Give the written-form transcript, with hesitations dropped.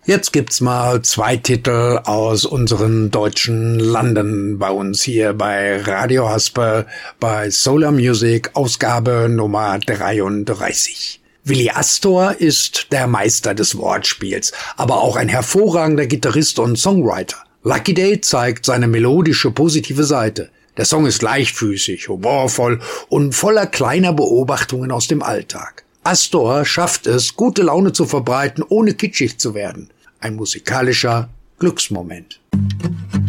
Jetzt gibt's mal 2 Titel aus unseren deutschen Landen bei uns hier bei Radio Hasper bei Solar Music Ausgabe Nummer 33. Willi Astor ist der Meister des Wortspiels, aber auch ein hervorragender Gitarrist und Songwriter. Lucky Day zeigt seine melodische, positive Seite. Der Song ist leichtfüßig, humorvoll und voller kleiner Beobachtungen aus dem Alltag. Astor schafft es, gute Laune zu verbreiten, ohne kitschig zu werden. Ein musikalischer Glücksmoment.